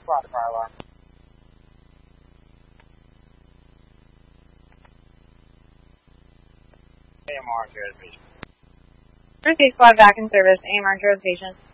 Squad, fire alarm. AMR, 0 patient. Emergency squad back in service. AMR, 0 patient.